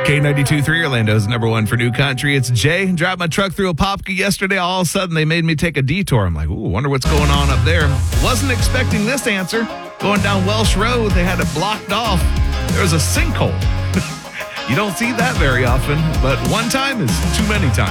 K92.3 Orlando's number one for new country. It's Jay. Drive my truck through Apopka yesterday. All of a sudden, they made me take a detour. I'm like, ooh, wonder what's going on up there. Wasn't expecting this answer. Going down Welsh Road, they had it blocked off. There was a sinkhole. You don't see that very often, but one time is too many times.